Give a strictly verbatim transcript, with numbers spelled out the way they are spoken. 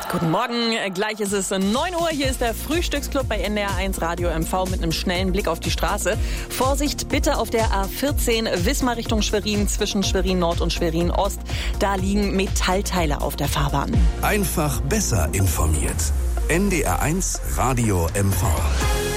Guten Morgen, gleich ist es neun Uhr. Hier ist der Frühstücksclub bei N D R eins Radio M V mit einem schnellen Blick auf die Straße. Vorsicht bitte auf der A vierzehn Wismar Richtung Schwerin zwischen Schwerin Nord und Schwerin Ost. Da liegen Metallteile auf der Fahrbahn. Einfach besser informiert. N D R eins Radio M V.